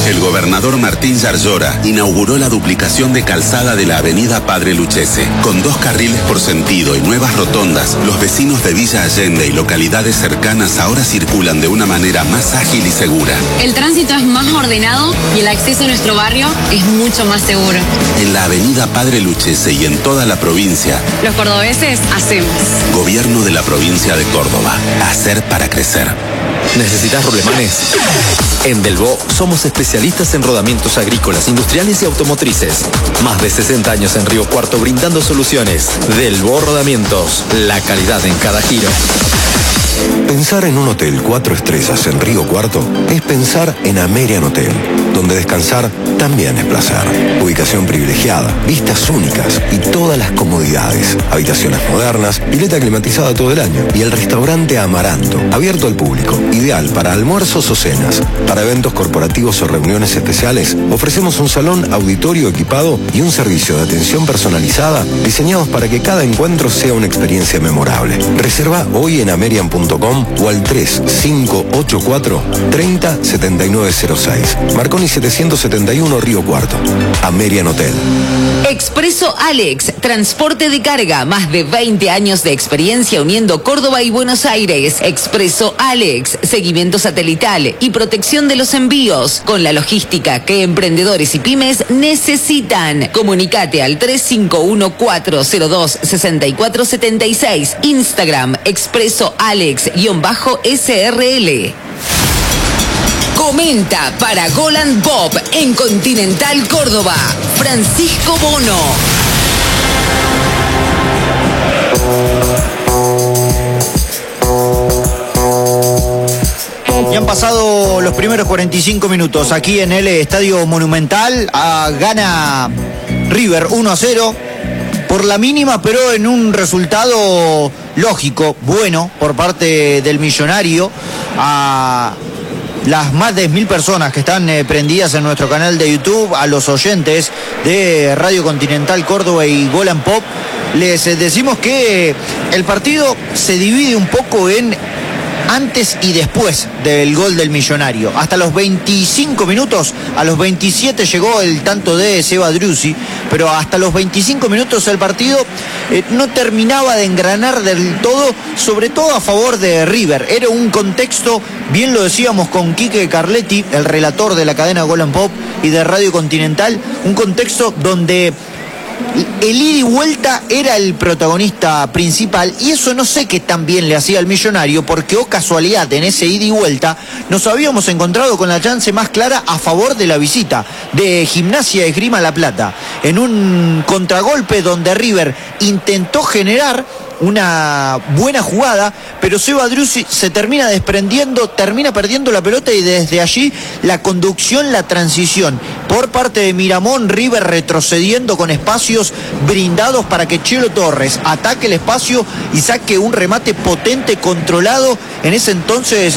El gobernador Martín Yarlora inauguró la duplicación de calzada de la avenida Padre Lucchese. Con 2 carriles por sentido y nuevas rotondas, los vecinos de Villa Allende y localidades cercanas ahora circulan de una manera más ágil y segura. El tránsito es más ordenado y el acceso a nuestro barrio es mucho más seguro. En la avenida Padre Lucchese y en toda la provincia, los cordobeses hacemos. Gobierno de la provincia de Córdoba. Hacer para crecer. ¿Necesitas rolemanes? En Delvaux somos especialistas en rodamientos agrícolas, industriales y automotrices. Más de 60 años en Río Cuarto brindando soluciones. Delvaux Rodamientos, la calidad en cada giro. Pensar en un hotel 4 estrellas en Río Cuarto es pensar en Amerian Hotel, donde descansar también es placer. Ubicación privilegiada, vistas únicas y todas las comodidades. Habitaciones modernas, pileta climatizada todo el año y el restaurante Amaranto, abierto al público, ideal para almuerzos o cenas. Para eventos corporativos o reuniones especiales, ofrecemos un salón auditorio equipado y un servicio de atención personalizada diseñados para que cada encuentro sea una experiencia memorable. Reserva hoy en amerian.com o al 3584-307906. Marconi 771 Río Cuarto. Amerian Hotel. Expreso Alex, transporte de carga, más de 20 años de experiencia uniendo Córdoba y Buenos Aires. Expreso Alex, seguimiento satelital y protección de los envíos, con la logística que emprendedores y pymes necesitan. Comunicate al 3514026476. Instagram, Expreso Alex_SRL. Comenta para Golan Pop en Continental Córdoba, Francisco Bono. Y han pasado los primeros 45 minutos aquí en el Estadio Monumental. Gana River 1-0 por la mínima, pero en un resultado lógico, bueno, por parte del Millonario. A las más de 1000 personas que están prendidas en nuestro canal de YouTube, a los oyentes de Radio Continental Córdoba y Golan Pop, les decimos que el partido se divide un poco en antes y después del gol del Millonario. Hasta los 25 minutos, a los 27 llegó el tanto de Seba Driussi, pero hasta los 25 minutos el partido no terminaba de engranar del todo, sobre todo a favor de River. Era un contexto, bien lo decíamos con Quique Carletti, el relator de la cadena Golan Pop y de Radio Continental, un contexto donde el ida y vuelta era el protagonista principal, y eso no sé qué tan bien le hacía al Millonario, porque casualidad, en ese ida y vuelta nos habíamos encontrado con la chance más clara a favor de la visita de Gimnasia Esgrima La Plata, en un contragolpe donde River intentó generar una buena jugada, pero Seba Driussi se termina desprendiendo, termina perdiendo la pelota, y desde allí la conducción, la transición por parte de Miramón, River retrocediendo con espacios brindados para que Chelo Torres ataque el espacio y saque un remate potente, controlado en ese entonces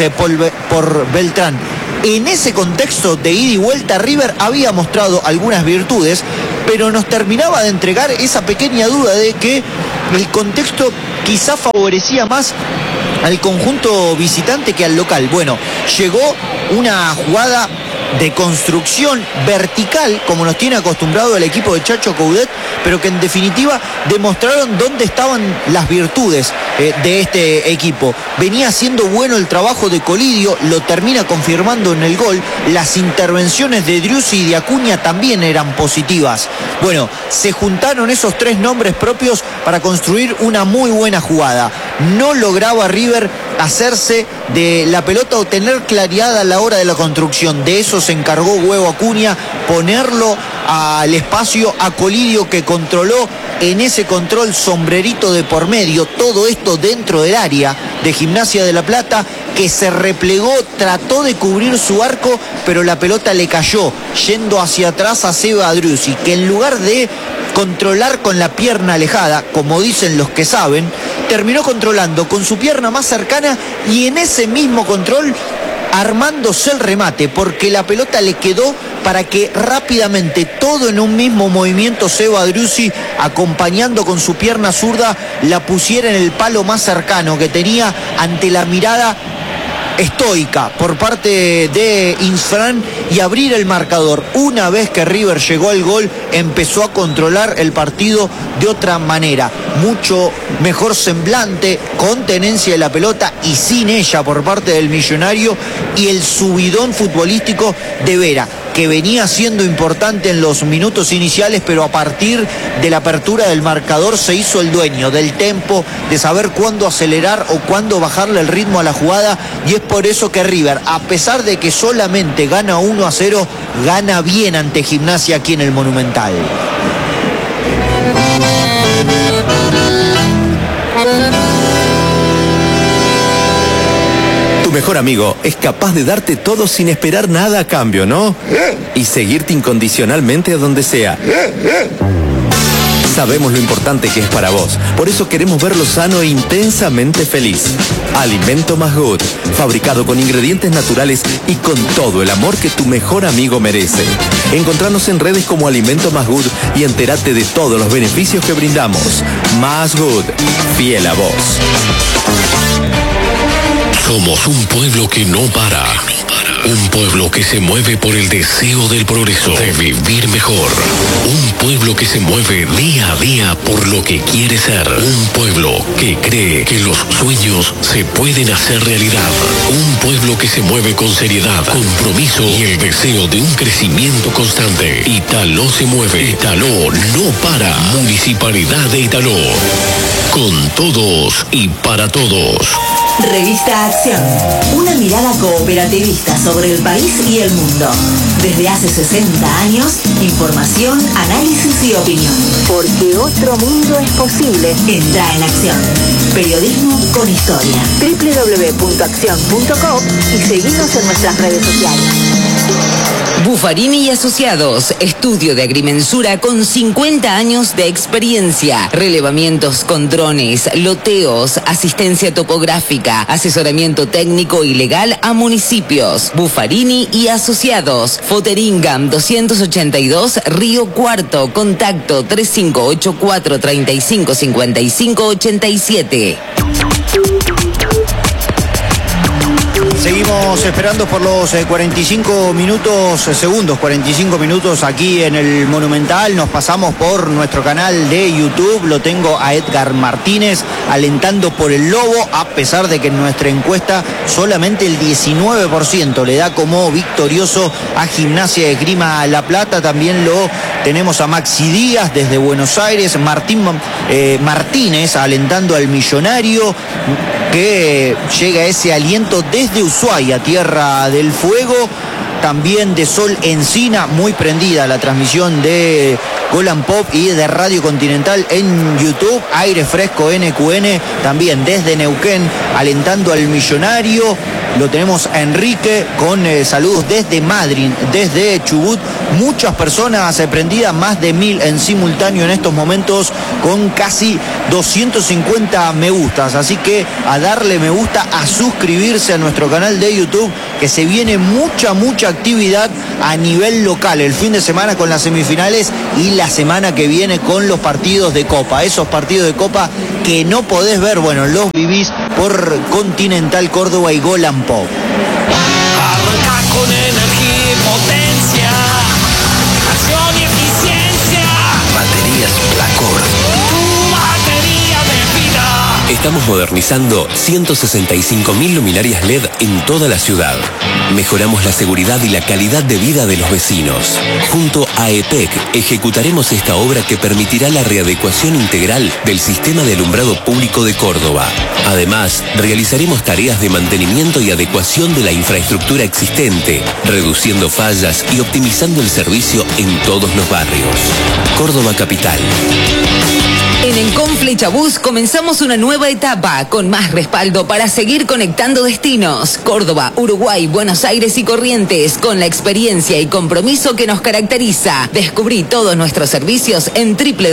por Beltrán. En ese contexto de ida y vuelta, River había mostrado algunas virtudes, pero nos terminaba de entregar esa pequeña duda de que el contexto quizá favorecía más al conjunto visitante que al local. Bueno, llegó una jugada de construcción vertical, como nos tiene acostumbrado el equipo de Chacho Coudet, pero que en definitiva demostraron dónde estaban las virtudes de este equipo. Venía siendo bueno el trabajo de Colidio, lo termina confirmando en el gol. Las intervenciones de Driussi y de Acuña también eran positivas. Bueno, se juntaron esos tres nombres propios para construir una muy buena jugada. No lograba River hacerse de la pelota o tener claridad a la hora de la construcción. De eso se encargó Huevo Acuña, ponerlo al espacio a Colidio, que controló en ese control sombrerito de por medio, todo esto dentro del área de Gimnasia de La Plata, que se replegó, trató de cubrir su arco, pero la pelota le cayó yendo hacia atrás a Seba Driussi, que en lugar de controlar con la pierna alejada, como dicen los que saben, terminó controlando con su pierna más cercana, y en ese mismo control armándose el remate, porque la pelota le quedó para que rápidamente, todo en un mismo movimiento, Seba Driussi, acompañando con su pierna zurda, la pusiera en el palo más cercano que tenía, ante la mirada estoica por parte de Insfrán y abrir el marcador. Una vez que River llegó al gol, empezó a controlar el partido de otra manera. Mucho mejor semblante, con tenencia de la pelota y sin ella por parte del Millonario, y el subidón futbolístico de Vera, que venía siendo importante en los minutos iniciales, pero a partir de la apertura del marcador se hizo el dueño del tempo, de saber cuándo acelerar o cuándo bajarle el ritmo a la jugada, y es por eso que River, a pesar de que solamente gana 1-0, gana bien ante Gimnasia aquí en el Monumental. Tu mejor amigo es capaz de darte todo sin esperar nada a cambio, ¿no? Y seguirte incondicionalmente a donde sea. Sabemos lo importante que es para vos, por eso queremos verlo sano e intensamente feliz. Alimento Más Good, fabricado con ingredientes naturales y con todo el amor que tu mejor amigo merece. Encontranos en redes como Alimento Más Good y entérate de todos los beneficios que brindamos. Más Good, fiel a vos. Somos un pueblo que no para. Un pueblo que se mueve por el deseo del progreso, de vivir mejor. Un pueblo que se mueve día a día por lo que quiere ser. Un pueblo que cree que los sueños se pueden hacer realidad. Un pueblo que se mueve con seriedad, compromiso y el deseo de un crecimiento constante. Italó se mueve. Italó no para. Municipalidad de Italó. Con todos y para todos. Revista Acción, una mirada cooperativista sobre el país y el mundo. Desde hace 60 años, información, análisis y opinión. Porque otro mundo es posible. Entra en Acción. Periodismo con historia. www.accion.com y seguinos en nuestras redes sociales. Buffarini y Asociados, estudio de agrimensura con 50 años de experiencia. Relevamientos con drones, loteos, asistencia topográfica, asesoramiento técnico y legal a municipios. Buffarini y Asociados, Foteringam 282, Río Cuarto. Contacto 3584 355587. Seguimos esperando por los 45 minutos aquí en el Monumental. Nos pasamos por nuestro canal de YouTube. Lo tengo a Edgar Martínez alentando por el Lobo, a pesar de que en nuestra encuesta solamente el 19% le da como victorioso a Gimnasia de Esgrima La Plata. También lo tenemos a Maxi Díaz desde Buenos Aires. Martínez alentando al Millonario, que llega ese aliento desde Ushuaia, Tierra del Fuego. También de Sol Encina, muy prendida la transmisión de Golan Pop y de Radio Continental en YouTube. Aire Fresco NQN, también desde Neuquén, alentando al Millonario. Lo tenemos a Enrique con saludos desde Madrid, desde Chubut. Muchas personas prendidas, más de 1000 en simultáneo en estos momentos, con casi 250 me gustas. Así que a darle me gusta, a suscribirse a nuestro canal de YouTube, que se viene mucha actividad a nivel local. El fin de semana con las semifinales y la semana que viene con los partidos de Copa. Esos partidos de Copa que no podés ver, bueno, los vivís por Continental Córdoba y Golan Pop. Arranca con energía y potencia, acción y eficiencia. Baterías Placor. Tu batería de vida. Estamos modernizando 165.000 luminarias LED en toda la ciudad. Mejoramos la seguridad y la calidad de vida de los vecinos. Junto a ETEC ejecutaremos esta obra que permitirá la readecuación integral del sistema de alumbrado público de Córdoba. Además, realizaremos tareas de mantenimiento y adecuación de la infraestructura existente, reduciendo fallas y optimizando el servicio en todos los barrios. Córdoba Capital. En Encon Flechabús comenzamos una nueva etapa con más respaldo para seguir conectando destinos. Córdoba, Uruguay, Buenos Aires y Corrientes, con la experiencia y compromiso que nos caracteriza. Descubrí todos nuestros servicios en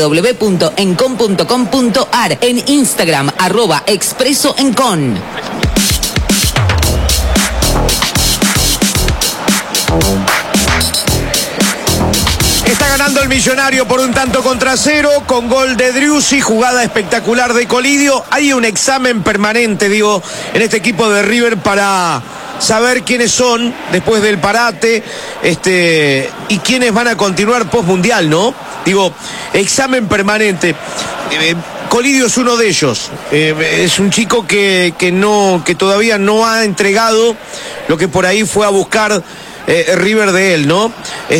www.encon.com.ar, en Instagram @expresoencon. Está ganando el Millonario por 1-0 con gol de Driussi, jugada espectacular de Colidio. Hay un examen permanente, digo, en este equipo de River para saber quiénes son después del parate, y quiénes van a continuar post-mundial, ¿no? Digo, examen permanente. Colidio es uno de ellos. Es un chico que todavía no ha entregado lo que por ahí fue a buscar River de él, ¿no?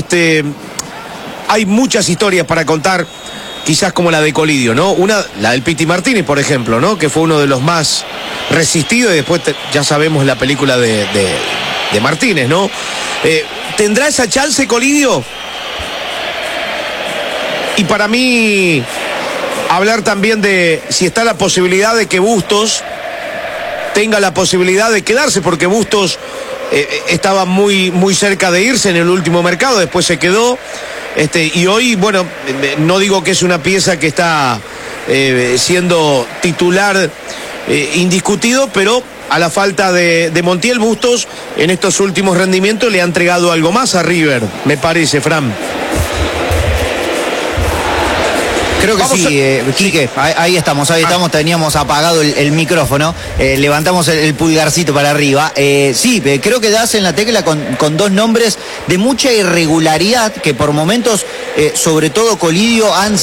Hay muchas historias para contar, quizás como la de Colidio, ¿no? La del Piti Martínez, por ejemplo, ¿no? Que fue uno de los más resistidos, y después ya sabemos la película de Martínez, ¿no? ¿Tendrá esa chance Colidio? Y para mí, hablar también de si está la posibilidad de que Bustos tenga la posibilidad de quedarse, porque Bustos estaba muy, muy cerca de irse en el último mercado, después se quedó, y hoy, bueno, no digo que es una pieza que está siendo titular indiscutido, pero a la falta de Montiel, Bustos en estos últimos rendimientos le ha entregado algo más a River, me parece, Fran. Creo que sí, Quique, ahí estamos, teníamos apagado el micrófono, levantamos el pulgarcito para arriba. Sí, creo que das en la tecla con dos nombres de mucha irregularidad, que por momentos, sobre todo Colidio, han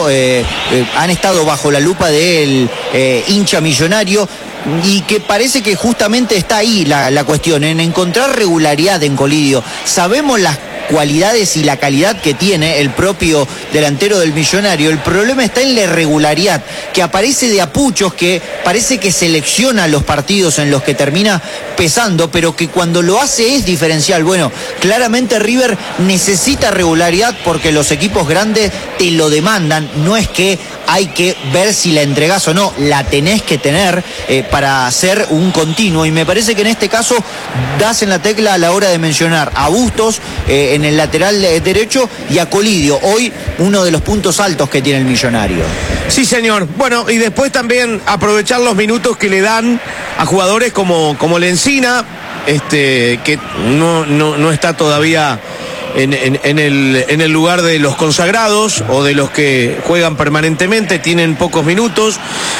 estado bajo la lupa del hincha millonario, y que parece que justamente está ahí la cuestión, en encontrar regularidad en Colidio. Sabemos las cualidades y la calidad que tiene el propio delantero del Millonario. El problema está en la irregularidad, que aparece de apuchos, que parece que selecciona los partidos en los que termina pesando, pero que cuando lo hace es diferencial. Bueno, claramente River necesita regularidad porque los equipos grandes te lo demandan. No es que hay que ver si la entregás o no, la tenés que tener para hacer un continuo, y me parece que en este caso das en la tecla a la hora de mencionar a Bustos en el lateral derecho y a Colidio, hoy uno de los puntos altos que tiene el Millonario. Sí, señor. Bueno, y después también aprovechar los minutos que le dan a jugadores como Lencina, que no está todavía en el lugar de los consagrados o de los que juegan permanentemente, tienen pocos minutos.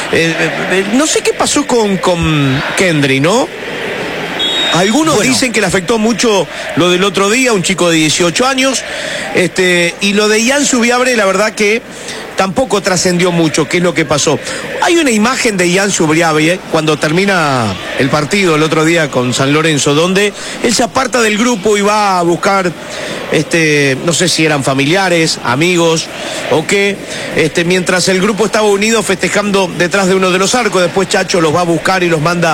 No sé qué pasó con Kendry, ¿no? Algunos dicen que le afectó mucho lo del otro día, un chico de 18 años, y lo de Ian Subiabre, la verdad que tampoco trascendió mucho qué es lo que pasó. Hay una imagen de Ian Subiabre cuando termina el partido el otro día con San Lorenzo, donde él se aparta del grupo y va a buscar, no sé si eran familiares, amigos o qué, mientras el grupo estaba unido festejando detrás de uno de los arcos. Después Chacho los va a buscar y los manda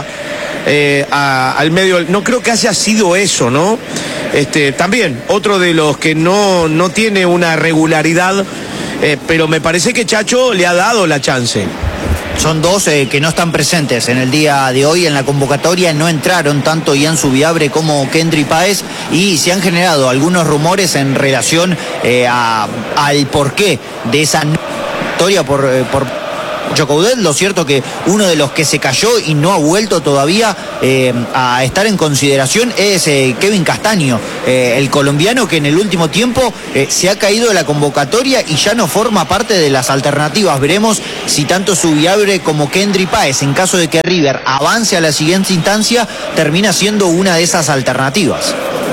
al medio. No creo que haya sido eso, ¿no? También otro de los que no tiene una regularidad, pero me parece que Chacho le ha dado la chance. Son dos que no están presentes en el día de hoy en la convocatoria. No entraron tanto Ian Subiabre como Kendry Páez, y se han generado algunos rumores en relación al porqué de esa victoria por Coudet. Lo cierto que uno de los que se cayó y no ha vuelto todavía a estar en consideración es Kevin Castaño, el colombiano, que en el último tiempo se ha caído de la convocatoria y ya no forma parte de las alternativas. Veremos si tanto Subiabre como Kendry Páez, en caso de que River avance a la siguiente instancia, termina siendo una de esas alternativas.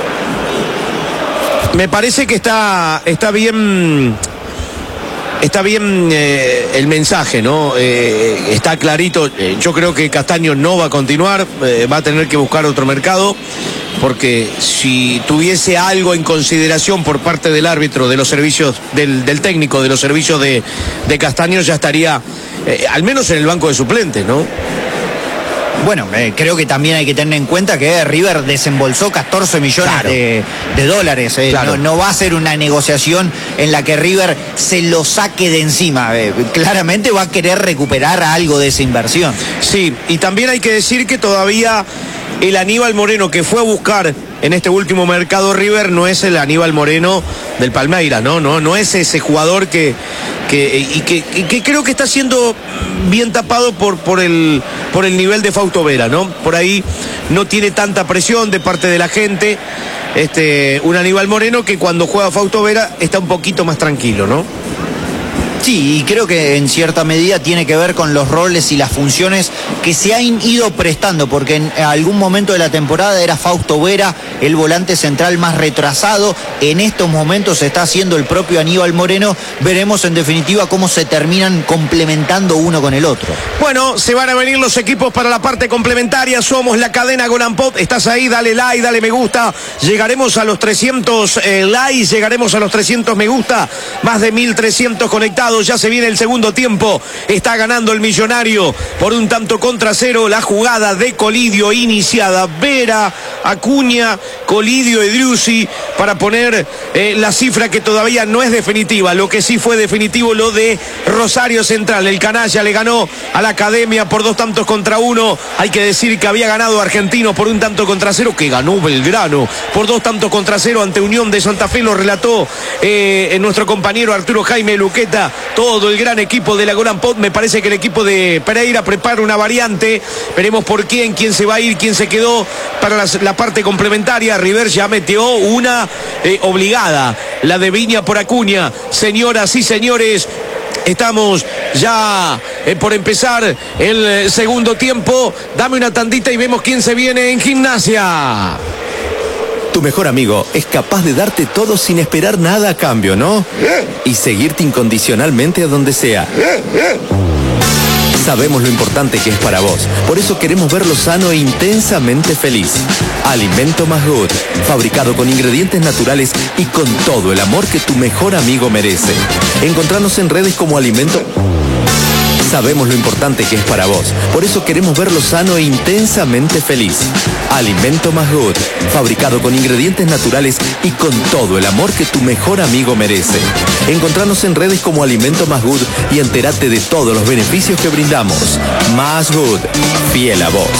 Me parece que está bien. Está bien el mensaje, ¿no? Está clarito. Yo creo que Castaño no va a continuar, va a tener que buscar otro mercado, porque si tuviese algo en consideración por parte del árbitro, de los servicios, del técnico, de los servicios de Castaño, ya estaría al menos en el banco de suplentes, ¿no? Bueno, creo que también hay que tener en cuenta que River desembolsó 14 millones de dólares. Claro. No va a ser una negociación en la que River se lo saque de encima. Claramente va a querer recuperar algo de esa inversión. Sí, y también hay que decir que todavía el Aníbal Moreno que fue a buscar en este último mercado River no es el Aníbal Moreno del Palmeiras, no es ese jugador que creo que está siendo bien tapado por el nivel de Fausto Vera, ¿no? Por ahí no tiene tanta presión de parte de la gente, un Aníbal Moreno que cuando juega Fausto Vera está un poquito más tranquilo, ¿no? Sí, y creo que en cierta medida tiene que ver con los roles y las funciones que se han ido prestando, porque en algún momento de la temporada era Fausto Vera el volante central más retrasado. En estos momentos se está haciendo el propio Aníbal Moreno. Veremos en definitiva cómo se terminan complementando uno con el otro. Bueno, se van a venir los equipos para la parte complementaria. Somos la cadena Golan Pop. Estás ahí, dale like, dale me gusta. Llegaremos a los 300 likes, llegaremos a los 300 me gusta. Más de 1.300 conectados. Ya se viene el segundo tiempo. Está ganando el Millonario por un tanto contra cero. La jugada de Colidio iniciada. Vera, Acuña, Colidio y Driussi para poner la cifra que todavía no es definitiva. Lo que sí fue definitivo, lo de Rosario Central. El canalla le ganó a la Academia por 2 tantos contra 1. Hay que decir que había ganado Argentinos por 1 tanto contra 0, que ganó Belgrano por 2 tantos contra 0 ante Unión de Santa Fe. Lo relató nuestro compañero Arturo Jaime Luqueta. Todo el gran equipo de la Golan Pop. Me parece que el equipo de Pereira prepara una variante. Veremos por quién se va a ir, quién se quedó para la parte complementaria. River ya metió una obligada, la de Viña por Acuña. Señoras y señores, estamos ya por empezar el segundo tiempo. Dame una tandita y vemos quién se viene en Gimnasia. Tu mejor amigo es capaz de darte todo sin esperar nada a cambio, ¿no? Y seguirte incondicionalmente a donde sea. Sabemos lo importante que es para vos. Por eso queremos verlo sano e intensamente feliz. Alimento Más Good, fabricado con ingredientes naturales y con todo el amor que tu mejor amigo merece. Encontrarnos en redes como Alimento. Sabemos lo importante que es para vos. Por eso queremos verlo sano e intensamente feliz. Alimento Más Good, fabricado con ingredientes naturales y con todo el amor que tu mejor amigo merece. Encontrarnos en redes como Alimento Más Good y entérate de todos los beneficios que brindamos. Más Good, fiel a vos.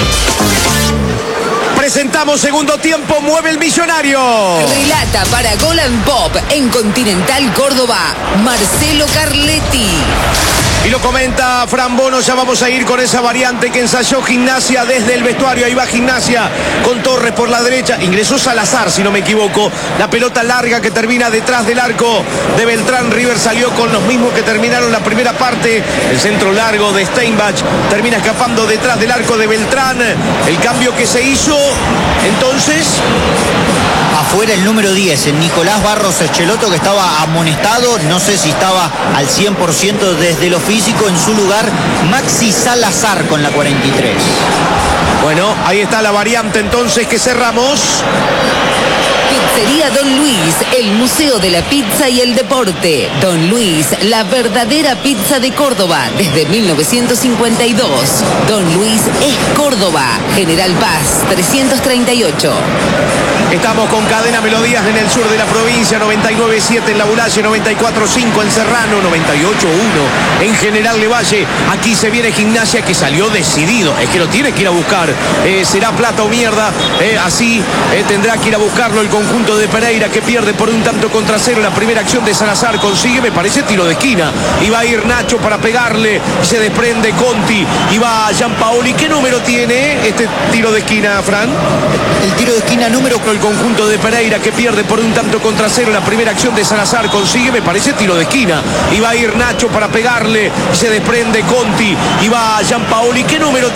Presentamos segundo tiempo, mueve el Millonario. Relata para Golan Pop en Continental Córdoba, Marcelo Carletti. Y lo comenta Fran Bono, ya vamos a ir con esa variante que ensayó Gimnasia desde el vestuario. Ahí va Gimnasia con Torres por la derecha. Ingresó Salazar, si no me equivoco. La pelota larga que termina detrás del arco de Beltrán. River salió con los mismos que terminaron la primera parte. El centro largo de Steinbach termina escapando detrás del arco de Beltrán. El cambio que se hizo, entonces... Afuera el número 10, el Nicolás Barros Echeloto, que estaba amonestado. No sé si estaba al 100% desde lo físico. En su lugar, Maxi Salazar con la 43. Bueno, ahí está la variante entonces que cerramos. Pizzería Don Luis, el museo de la pizza y el deporte. Don Luis, la verdadera pizza de Córdoba desde 1952. Don Luis es Córdoba, General Paz 338. Estamos con Cadena Melodías en el sur de la provincia, 99.7 en La Bulache, 94.5 en Serrano, 98.1 en General Levalle. Aquí se viene Gimnasia, que salió decidido, es que lo tiene que ir a buscar. Será plata o mierda, así tendrá que ir a buscarlo el conjunto de Pereira, que pierde por 1 tanto contra 0. La primera acción de Salazar consigue, me parece, tiro de esquina. Y va a ir Nacho para pegarle, y se desprende Conti, y va Gianpaoli. ¿Qué número tiene este tiro de esquina, Fran? El tiro de esquina número... El conjunto de Pereira, que pierde por 1 tanto contra 0. La primera acción de Salazar consigue, me parece, tiro de esquina. Y va a ir Nacho para pegarle, y se desprende Conti, y va Gianpaoli. ¿Qué número tiene?